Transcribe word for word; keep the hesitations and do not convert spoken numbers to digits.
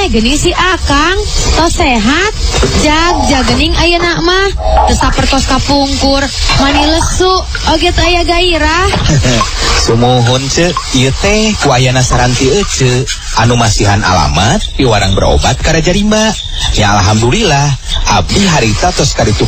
teh geuning si Akang tos sehat jag jagening ayeuna mah teu sapertos kapungkur mani lesu oge teu aya gairah. Sumuhun ce ieu teh ku ayana saran ti ece anu masihan alamat di warang berobat ka Raja Rimba. Ya alhamdulillah abdi harita tos kaditu